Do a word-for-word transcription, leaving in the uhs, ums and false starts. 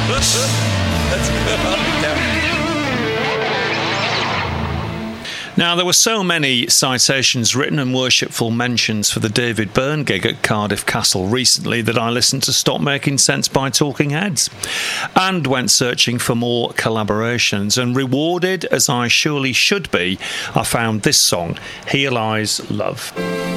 That's good. Now, there were so many citations written and worshipful mentions for the David Byrne gig at Cardiff Castle recently that I listened to Stop Making Sense by Talking Heads and went searching for more collaborations, and rewarded as I surely should be, I found this song, Here Lies Love.